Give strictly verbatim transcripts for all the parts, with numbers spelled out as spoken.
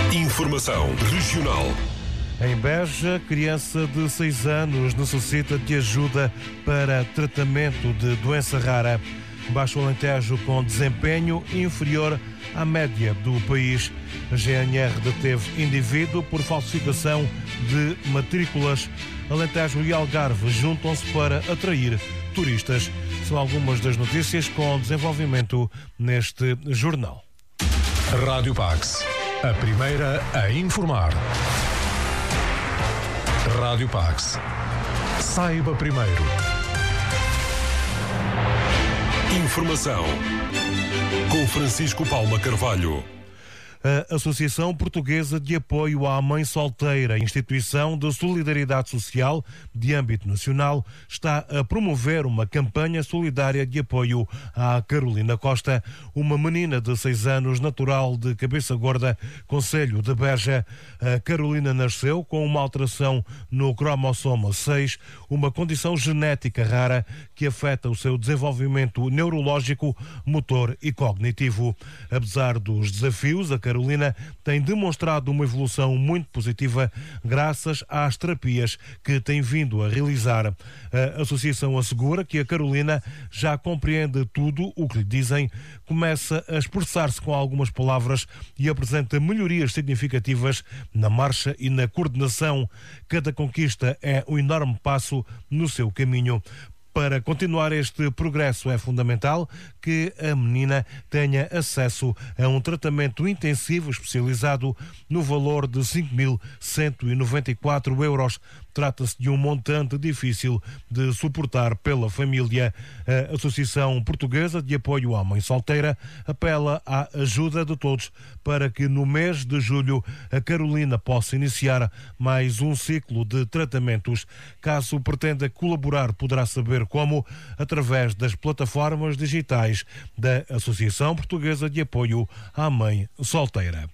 Informação regional. Em Beja, criança de seis anos necessita de ajuda para tratamento de doença rara. Baixo Alentejo com desempenho inferior à média do país. A G N R deteve indivíduo por falsificação de matrículas. Alentejo e Algarve juntam-se para atrair turistas. São algumas das notícias com desenvolvimento neste jornal. Rádio Pax, a primeira a informar. Rádio Pax. Saiba primeiro. Informação com Francisco Palma Carvalho. A Associação Portuguesa de Apoio à Mãe Solteira, instituição de solidariedade social de âmbito nacional, está a promover uma campanha solidária de apoio à Carolina Costa, uma menina de seis anos, natural de Cabeça Gorda, concelho de Beja. A Carolina nasceu com uma alteração no cromossomo seis, uma condição genética rara que afeta o seu desenvolvimento neurológico, motor e cognitivo. Apesar dos desafios, a Carolina tem demonstrado uma evolução muito positiva graças às terapias que tem vindo a realizar. A associação assegura que a Carolina já compreende tudo o que lhe dizem, começa a expressar-se com algumas palavras e apresenta melhorias significativas na marcha e na coordenação. Cada conquista é um enorme passo no seu caminho. Para continuar este progresso é fundamental que a menina tenha acesso a um tratamento intensivo especializado no valor de cinco mil cento e noventa e quatro euros. Trata-se de um montante difícil de suportar pela família. A Associação Portuguesa de Apoio à Mãe Solteira apela à ajuda de todos para que no mês de julho a Carolina possa iniciar mais um ciclo de tratamentos. Caso pretenda colaborar, poderá saber como através das plataformas digitais da Associação Portuguesa de Apoio à Mãe Solteira.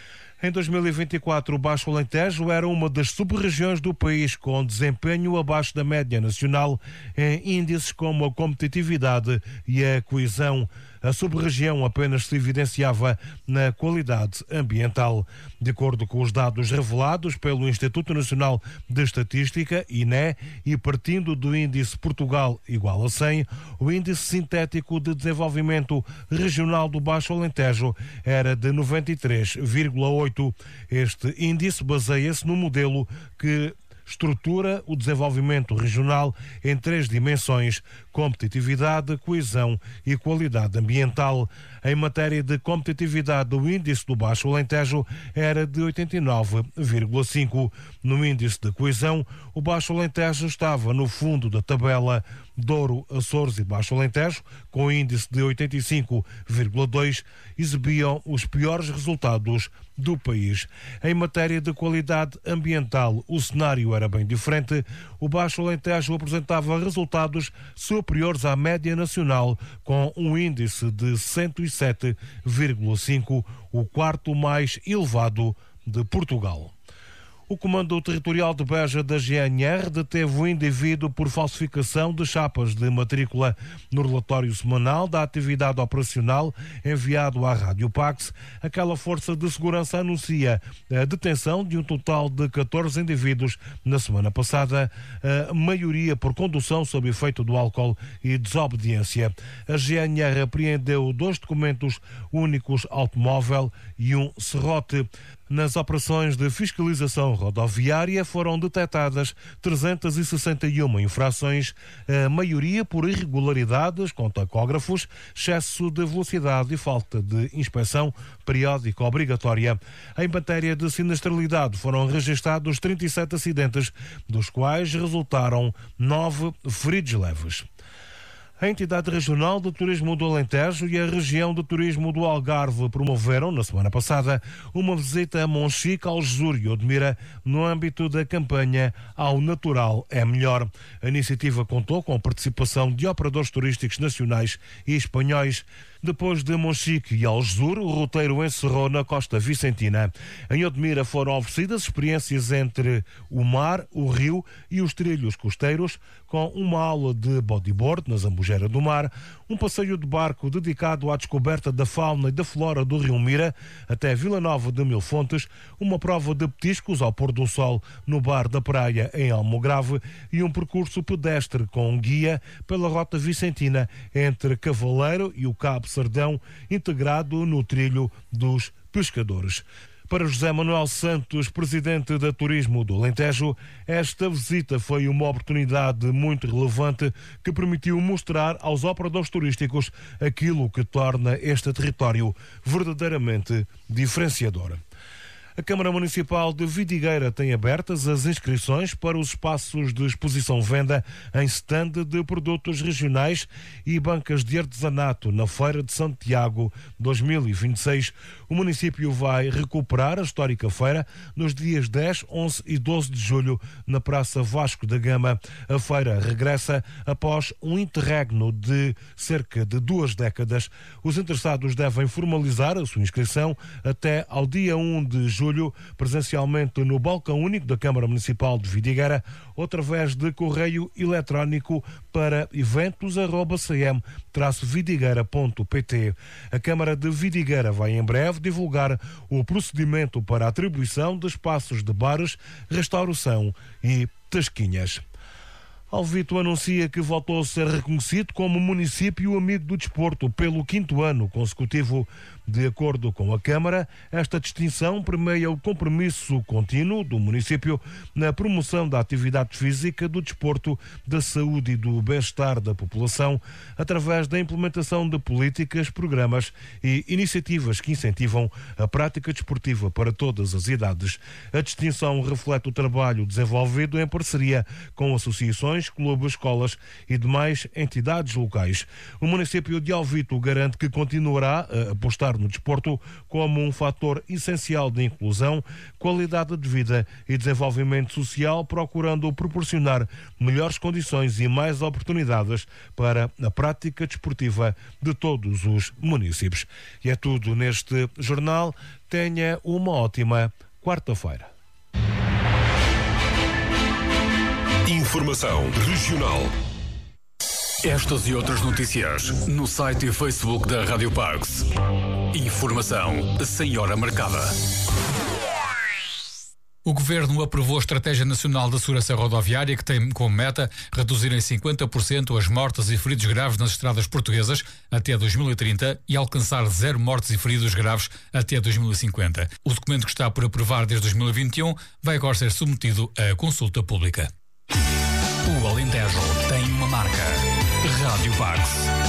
Em dois mil e vinte e quatro, o Baixo Alentejo era uma das sub-regiões do país com desempenho abaixo da média nacional em índices como a competitividade e a coesão. A sub-região apenas se evidenciava na qualidade ambiental. De acordo com os dados revelados pelo Instituto Nacional de Estatística, I N E, e partindo do índice Portugal igual a cem, o índice sintético de desenvolvimento regional do Baixo Alentejo era de noventa e três vírgula oito. Este índice baseia-se no modelo que estrutura o desenvolvimento regional em três dimensões: competitividade, coesão e qualidade ambiental. Em matéria de competitividade, o índice do Baixo Alentejo era de oitenta e nove vírgula cinco. No índice de coesão, o Baixo Alentejo estava no fundo da tabela. Douro, Açores e Baixo Alentejo, com índice de oitenta e cinco vírgula dois, exibiam os piores resultados do país. Em matéria de qualidade ambiental, o cenário era bem diferente. O Baixo Alentejo apresentava resultados superiores à média nacional, com um índice de cento e sete vírgula cinco, o quarto mais elevado de Portugal. O Comando Territorial de Beja da G N R deteve o indivíduo por falsificação de chapas de matrícula. No relatório semanal da atividade operacional enviado à Rádio Pax, aquela força de segurança anuncia a detenção de um total de catorze indivíduos na semana passada, a maioria por condução sob efeito do álcool e desobediência. A G N R apreendeu dois documentos únicos automóvel e um serrote. Nas operações de fiscalização rodoviária foram detectadas trezentas e sessenta e uma infrações, a maioria por irregularidades com tacógrafos, excesso de velocidade e falta de inspeção periódica obrigatória. Em matéria de sinistralidade foram registrados trinta e sete acidentes, dos quais resultaram nove feridos leves. A Entidade Regional de Turismo do Alentejo e a Região de Turismo do Algarve promoveram, na semana passada, uma visita a Monchique, Algesur e Odmira no âmbito da campanha Ao Natural é Melhor. A iniciativa contou com a participação de operadores turísticos nacionais e espanhóis. Depois de Monchique e Algesur, o roteiro encerrou na Costa Vicentina. Em Odmira foram oferecidas experiências entre o mar, o rio e os trilhos costeiros, com uma aula de bodyboard na Zambujeira do Mar, um passeio de barco dedicado à descoberta da fauna e da flora do Rio Mira até Vila Nova de Mil Fontes, uma prova de petiscos ao pôr do sol no bar da praia em Almograve e um percurso pedestre com guia pela Rota Vicentina entre Cavaleiro e o Cabo Sardão, integrado no trilho dos pescadores. Para José Manuel Santos, presidente da Turismo do Alentejo, esta visita foi uma oportunidade muito relevante que permitiu mostrar aos operadores turísticos aquilo que torna este território verdadeiramente diferenciador. A Câmara Municipal de Vidigueira tem abertas as inscrições para os espaços de exposição-venda em stand de produtos regionais e bancas de artesanato na Feira de Santiago dois mil e vinte e seis. O município vai recuperar a histórica feira nos dias dez, onze e doze de julho na Praça Vasco da Gama. A feira regressa após um interregno de cerca de duas décadas. Os interessados devem formalizar a sua inscrição até ao dia um de julho, presencialmente no balcão único da Câmara Municipal de Vidigueira ou através de correio eletrónico para eventos arroba c m traço vidigueira ponto p t. A Câmara de Vidigueira vai em breve divulgar o procedimento para a atribuição de espaços de bares, restauração e tasquinhas. Alvito anuncia que voltou a ser reconhecido como município amigo do desporto pelo quinto ano consecutivo. De acordo com a Câmara, esta distinção permeia o compromisso contínuo do município na promoção da atividade física, do desporto, da saúde e do bem-estar da população, através da implementação de políticas, programas e iniciativas que incentivam a prática desportiva para todas as idades. A distinção reflete o trabalho desenvolvido em parceria com associações, clubes, escolas e demais entidades locais. O município de Alvito garante que continuará a apostar no desporto como um fator essencial de inclusão, qualidade de vida e desenvolvimento social, procurando proporcionar melhores condições e mais oportunidades para a prática desportiva de todos os municípios. E é tudo neste jornal. Tenha uma ótima quarta-feira. Informação regional. Estas e outras notícias no site e Facebook da Rádio Parks. Informação sem hora marcada. O Governo aprovou a Estratégia Nacional de Segurança Rodoviária, que tem como meta reduzir em cinquenta por cento as mortes e feridos graves nas estradas portuguesas até dois mil e trinta e alcançar zero mortes e feridos graves até dois mil e cinquenta. O documento, que está por aprovar desde dois mil e vinte e um, vai agora ser submetido à consulta pública. O Alentejo tem uma marca. Rádio Parks.